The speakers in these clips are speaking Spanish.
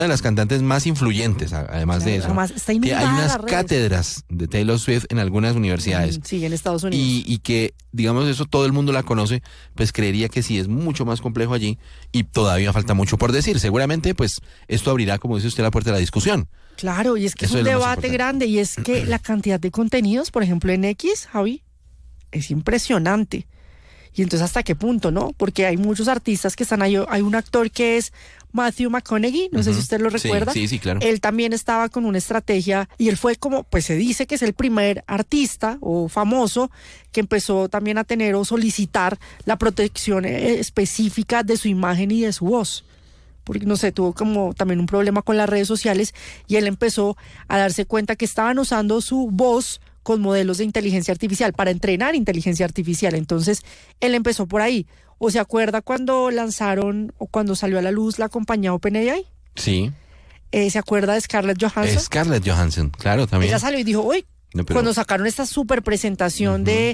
de las cantantes más influyentes, además de eso. Además, está Que hay inundada unas las redes. cátedras de Taylor Swift en algunas universidades. Sí, en Estados Unidos. Y que, digamos, eso todo el mundo la conoce, pues creería que sí es mucho más complejo allí y todavía falta mucho por decir. Seguramente, pues, esto abrirá, como dice usted, la puerta de la discusión. Claro, y es que Eso es un es lo más debate importante. grande, y es que la cantidad de contenidos, por ejemplo, en X, Javi, es impresionante. Y entonces, ¿hasta qué punto, no? Porque hay muchos artistas que están ahí. Hay un actor que es Matthew McConaughey, no sé si usted lo recuerda. Sí, claro. Él también estaba con una estrategia y él fue como, pues se dice que es el primer artista o famoso que empezó también a tener o solicitar la protección específica de su imagen y de su voz. Porque, no sé, tuvo como también un problema con las redes sociales y él empezó a darse cuenta que estaban usando su voz con modelos de inteligencia artificial para entrenar inteligencia artificial. Entonces, él empezó por ahí. ¿O se acuerda cuando lanzaron o cuando salió a la luz la compañía OpenAI? Sí. ¿Se acuerda de Scarlett Johansson? Scarlett Johansson, claro, también. Ella salió y dijo, uy, No, pero- cuando sacaron esta super presentación de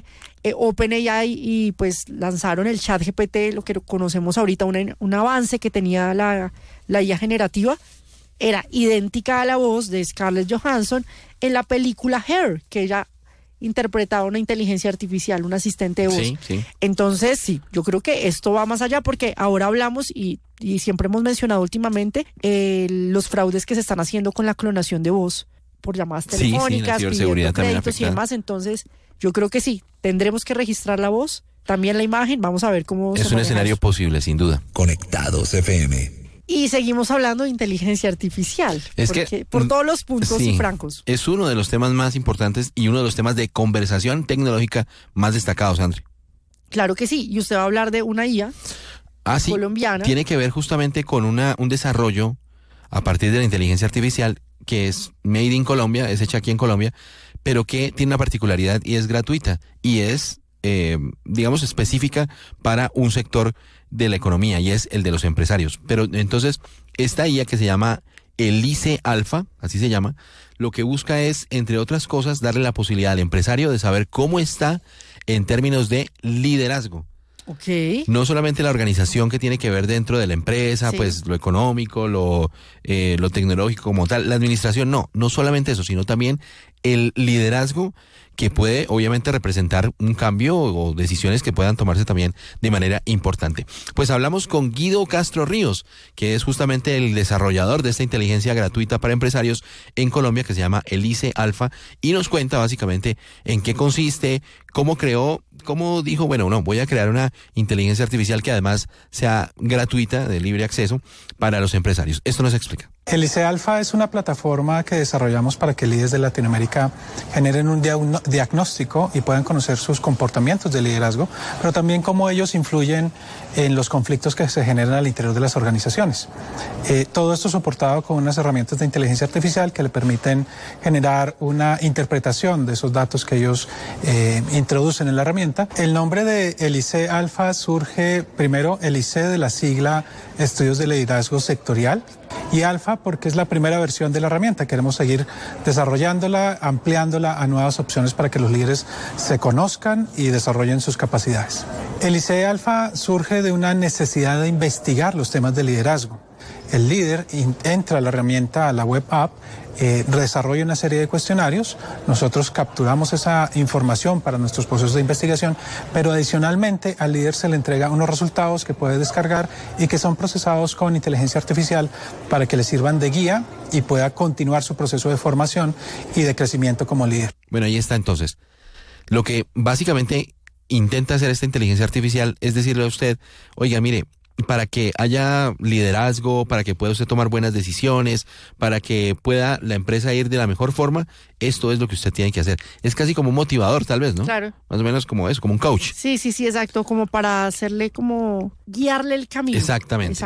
OpenAI y pues lanzaron el ChatGPT, lo que conocemos ahorita, un avance que tenía la IA generativa, era idéntica a la voz de Scarlett Johansson en la película Her, que ella interpretaba una inteligencia artificial, un asistente de voz. Sí. Entonces, sí, yo creo que esto va más allá porque ahora hablamos y siempre hemos mencionado últimamente los fraudes que se están haciendo con la clonación de voz por llamadas Sí, la telefónicas, ciberseguridad pidiendo también créditos y afectada. demás. Entonces, yo creo que sí, tendremos que registrar la voz, también la imagen, vamos a ver cómo se Es un maneja escenario eso. posible, sin duda. Conectados FM. Y seguimos hablando de inteligencia artificial, Es porque, que, por todos los puntos sí, y francos. Es uno de los temas más importantes y uno de los temas de conversación tecnológica más destacados, André. Claro que sí, y usted va a hablar de una IA Sí, colombiana. tiene que ver justamente con un desarrollo a partir de la inteligencia artificial que es made in Colombia, es hecha aquí en Colombia, pero que tiene una particularidad y es gratuita y es, digamos, específica para un sector de la economía y es el de los empresarios. Pero entonces, esta IA que se llama Elise Alpha, así se llama, lo que busca es, entre otras cosas, darle la posibilidad al empresario de saber cómo está en términos de liderazgo. Ok. No solamente la organización que tiene que ver dentro de la empresa, Sí. pues lo económico, lo tecnológico como tal, la administración no solamente eso, sino también el liderazgo que puede obviamente representar un cambio o decisiones que puedan tomarse también de manera importante. Pues hablamos con Guido Castro Ríos, que es justamente el desarrollador de esta inteligencia gratuita para empresarios en Colombia que se llama Elise Alpha y nos cuenta básicamente en qué consiste, cómo creó, cómo dijo, bueno, no, voy a crear una inteligencia artificial que además sea gratuita, de libre acceso para los empresarios. Esto nos explica. Elise Alpha es una plataforma que desarrollamos para que líderes de Latinoamérica generen un diagnóstico y puedan conocer sus comportamientos de liderazgo, pero también cómo ellos influyen en los conflictos que se generan al interior de las organizaciones. Todo esto soportado con unas herramientas de inteligencia artificial que le permiten generar una interpretación de esos datos que ellos introducen en la herramienta. El nombre de Elise Alpha surge primero Elise de la sigla Estudios de Liderazgo Sectorial, y Alfa porque es la primera versión de la herramienta. Queremos seguir desarrollándola, ampliándola a nuevas opciones para que los líderes se conozcan y desarrollen sus capacidades. Elise Alfa surge de una necesidad de investigar los temas de liderazgo. El líder entra a la herramienta, a la web app, desarrolla una serie de cuestionarios, nosotros capturamos esa información para nuestros procesos de investigación, pero adicionalmente al líder se le entrega unos resultados que puede descargar y que son procesados con inteligencia artificial para que le sirvan de guía y pueda continuar su proceso de formación y de crecimiento como líder. Bueno, ahí está entonces. Lo que básicamente intenta hacer esta inteligencia artificial es decirle a usted, oiga, mire, para que haya liderazgo, para que pueda usted tomar buenas decisiones, para que pueda la empresa ir de la mejor forma, esto es lo que usted tiene que hacer. Es casi como un motivador, tal vez, ¿no? Claro. Más o menos como eso, como un coach. Sí, exacto, como para hacerle como guiarle el camino. Exactamente.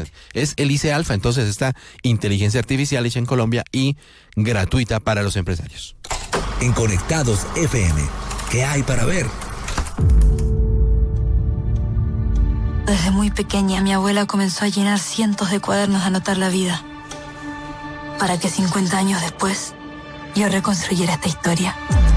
Es Elise Alpha, entonces, esta inteligencia artificial hecha en Colombia y gratuita para los empresarios. En Conectados FM, ¿qué hay para ver? Desde muy pequeña, mi abuela comenzó a llenar cientos de cuadernos a anotar la vida, para que 50 años después yo reconstruyera esta historia.